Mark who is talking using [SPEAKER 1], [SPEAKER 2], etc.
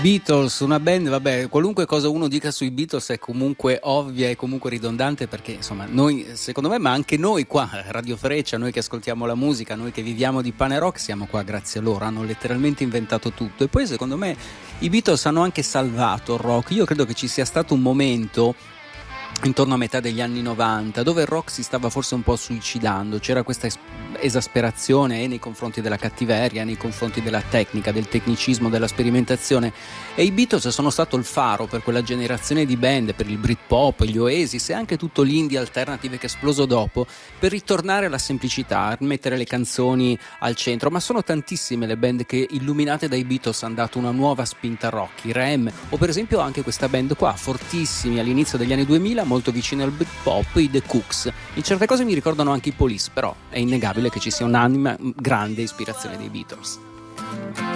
[SPEAKER 1] Beatles, una band, vabbè, qualunque cosa uno dica sui Beatles è comunque ovvia e comunque ridondante, perché insomma noi, secondo me, ma anche noi qua a Radio Freccia, noi che ascoltiamo la musica, noi che viviamo di pane rock, siamo qua grazie a loro, hanno letteralmente inventato tutto. E poi secondo me i Beatles hanno anche salvato il rock. Io credo che ci sia stato un momento intorno a metà degli anni 90 dove il rock si stava forse un po' suicidando, c'era questa esasperazione nei confronti della cattiveria, nei confronti della tecnica, del tecnicismo, della sperimentazione, e i Beatles sono stato il faro per quella generazione di band, per il Britpop, gli Oasis e anche tutto l'indie alternative che è esploso dopo, per ritornare alla semplicità, a mettere le canzoni al centro. Ma sono tantissime le band che, illuminate dai Beatles, hanno dato una nuova spinta rock, i Rem, o per esempio anche questa band qua, fortissimi all'inizio degli anni 2000, molto vicini al Britpop, i The Cooks. In certe cose mi ricordano anche i Police, però è innegabile che ci sia un'anima grande ispirazione dei Beatles.